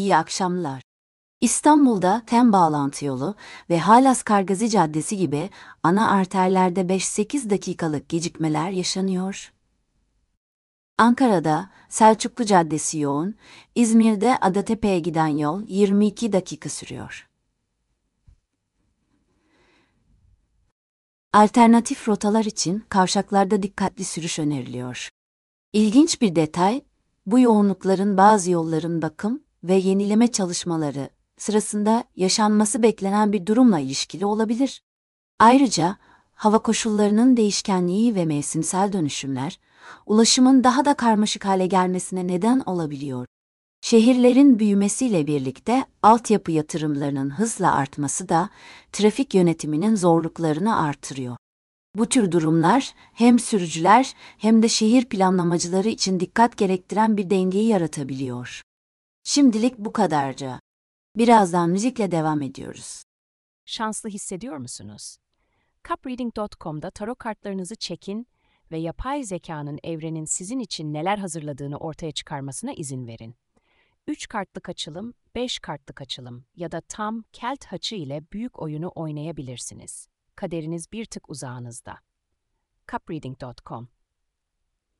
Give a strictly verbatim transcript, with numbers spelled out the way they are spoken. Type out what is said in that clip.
İyi akşamlar. İstanbul'da Tem Bağlantı Yolu ve Halas-Kargazi Caddesi gibi ana arterlerde beş sekiz dakikalık gecikmeler yaşanıyor. Ankara'da Selçuklu Caddesi yoğun, İzmir'de Adatepe'ye giden yol yirmi iki dakika sürüyor. Alternatif rotalar için kavşaklarda dikkatli sürüş öneriliyor. İlginç bir detay, bu yoğunlukların bazı yolların bakım ve yenileme çalışmaları sırasında yaşanması beklenen bir durumla ilişkili olabilir. Ayrıca hava koşullarının değişkenliği ve mevsimsel dönüşümler, ulaşımın daha da karmaşık hale gelmesine neden olabiliyor. Şehirlerin büyümesiyle birlikte altyapı yatırımlarının hızla artması da trafik yönetiminin zorluklarını artırıyor. Bu tür durumlar hem sürücüler hem de şehir planlamacıları için dikkat gerektiren bir dengeyi yaratabiliyor. Şimdilik bu kadarca. Birazdan müzikle devam ediyoruz. Şanslı hissediyor musunuz? Cupreading nokta com'da tarot kartlarınızı çekin ve yapay zekanın evrenin sizin için neler hazırladığını ortaya çıkarmasına izin verin. üç kartlık açılım, beş kartlık açılım ya da tam kelt haçı ile büyük oyunu oynayabilirsiniz. Kaderiniz bir tık uzağınızda. Cupreading nokta com